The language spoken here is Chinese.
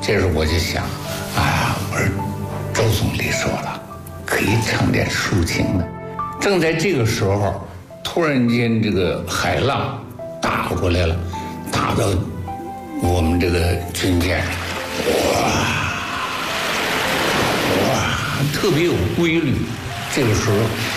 这时候我就想，我说周总理说了，可以唱点抒情的。正在这个时候，突然间这个海浪打过来了，打到我们这个军舰，哇，特别有规律。这个时候